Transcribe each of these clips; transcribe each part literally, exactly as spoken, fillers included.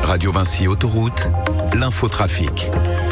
Radio Vinci Autoroute, l'infotrafic.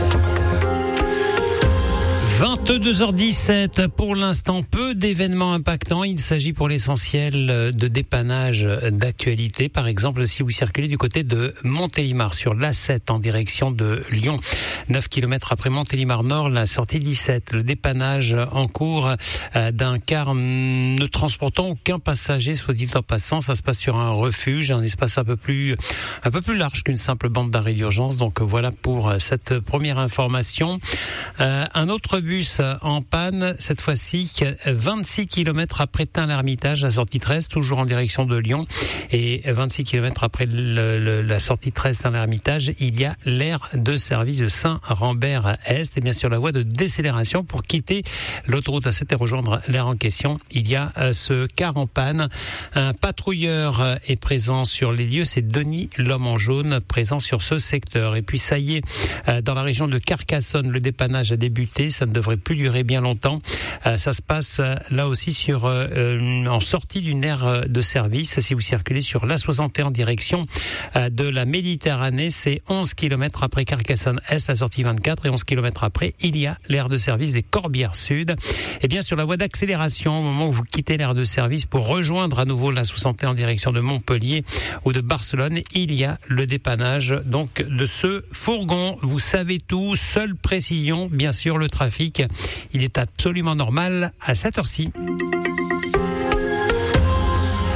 vingt-deux heures dix-sept, pour l'instant, peu d'événements impactants. Il s'agit pour l'essentiel de dépannage d'actualité. Par exemple, si vous circulez du côté de Montélimar sur l'A sept en direction de Lyon, neuf kilomètres après Montélimar Nord, la sortie dix-sept, le dépannage en cours d'un car ne transportant aucun passager, soit dit en passant. Ça se passe sur un refuge, un espace un peu plus, un peu plus large qu'une simple bande d'arrêt d'urgence. Donc voilà pour cette première information. Euh, un autre bus en panne, cette fois-ci vingt-six kilomètres après Tain-l'Hermitage, la sortie treize, toujours en direction de Lyon, et vingt-six kilomètres après le, le, la sortie treize Tain-l'Hermitage, il y a l'aire de service de Saint-Rambert-Est, et bien sûr la voie de décélération pour quitter l'autoroute A sept et rejoindre l'aire en question. Il y a euh, ce car en panne. Un patrouilleur euh, est présent sur les lieux, c'est Denis, l'homme en jaune, présent sur ce secteur. Et puis ça y est, euh, dans la région de Carcassonne, le dépannage a débuté, ça ne devrait plus durer bien longtemps. Euh, ça se passe euh, là aussi sur euh, en sortie d'une aire de service. Si vous circulez sur l'A soixante et un en direction euh, de la Méditerranée, c'est onze kilomètres après Carcassonne-Est, la sortie vingt-quatre, et onze kilomètres après, il y a l'aire de service des Corbières Sud. Et bien sur la voie d'accélération, au moment où vous quittez l'aire de service pour rejoindre à nouveau l'A soixante et un en direction de Montpellier ou de Barcelone, il y a le dépannage donc de ce fourgon. Vous savez tout, seule précision, bien sûr, le trafic, il est absolument normal à cette heure-ci.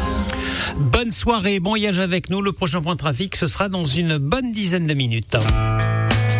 Bonne soirée, bon voyage avec nous. Le prochain point de trafic, ce sera dans une bonne dizaine de minutes.